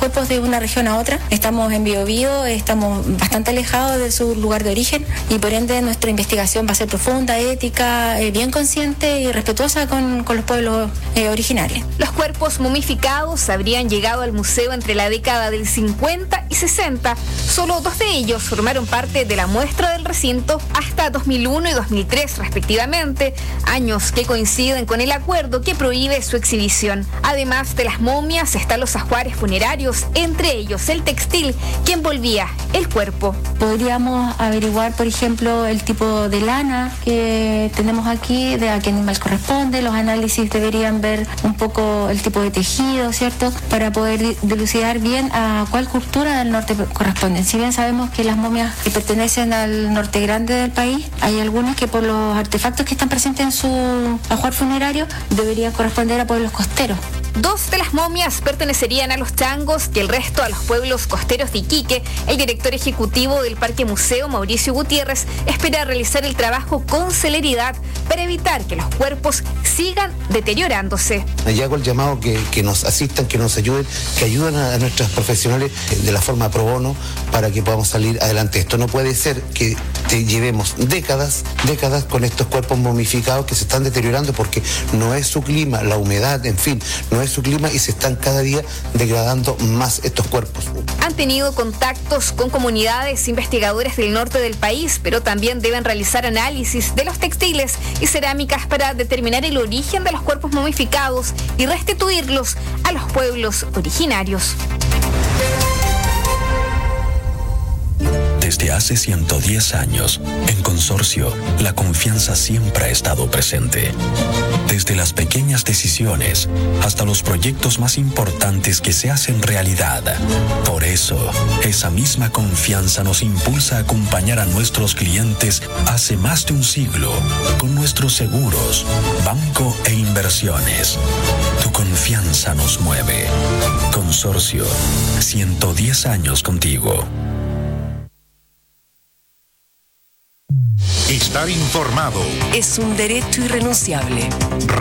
cuerpos de una región a otra. Estamos en Biobío, estamos bastante alejados de su lugar de origen y por ende nuestra investigación va a ser profunda, ética, bien consciente y respetuosa con los pueblos originarios. Los cuerpos momificados habrían llegado al museo entre la década del 50 y 60. Solo 2 de ellos formaron parte de la muestra del recinto hasta 2001 y 2003 respectivamente, años que coinciden con el acuerdo que prohíbe su exhibición. Además de las momias están los ajuares funerarios, entre ellos el textil que envolvía el cuerpo. Podríamos averiguar, por ejemplo, el tipo de lana que tenemos aquí, de a qué animal corresponde. Los análisis deberían ver un poco el tipo de tejido, ¿cierto? Para poder dilucidar bien a cuál cultura del norte corresponden. Si bien sabemos que las momias que pertenecen al norte grande del país, hay algunas que por los artefactos que están presentes en su ajuar funerario deberían corresponder a pueblos costeros. 2 de las momias pertenecerían a los changos y el resto a los pueblos costeros de Iquique. El director ejecutivo del Parque Museo, Mauricio Gutiérrez, espera realizar el trabajo con celeridad para evitar que los cuerpos sigan deteriorándose. Allá hago el llamado que nos asistan, que nos ayuden, que ayuden a nuestros profesionales de la forma pro bono para que podamos salir adelante. Esto no puede ser que llevemos décadas con estos cuerpos momificados que se están deteriorando porque no es su clima, la humedad, en fin, no es su clima y se están cada día degradando más estos cuerpos. Han tenido contactos con comunidades investigadoras del norte del país, pero también deben realizar análisis de los textiles y cerámicas para determinar el origen de los cuerpos momificados y restituirlos a los pueblos originarios. Desde hace 110 años, en Consorcio, la confianza siempre ha estado presente. Desde las pequeñas decisiones hasta los proyectos más importantes que se hacen realidad. Por eso, esa misma confianza nos impulsa a acompañar a nuestros clientes hace más de un siglo con nuestros seguros, banco e inversiones. Tu confianza nos mueve. Consorcio, 110 años contigo. Estar informado es un derecho irrenunciable.